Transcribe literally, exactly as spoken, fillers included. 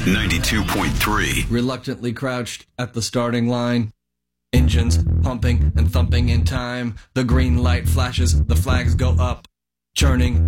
ninety-two point three. Reluctantly crouched at the starting line. Engines pumping and thumping in time. The green light flashes, the flags go up. Churning